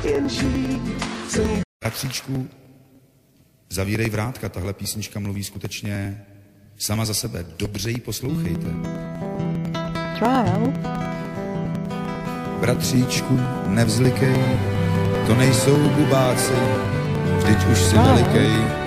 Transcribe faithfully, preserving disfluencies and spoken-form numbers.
Bratříčku, zavírej vrátka, tahle písnička mluví skutečně sama za sebe. Dobře ji poslouchejte. Trial. Bratříčku, nevzlikej, to nejsou bubáci, vždyť už si velikej.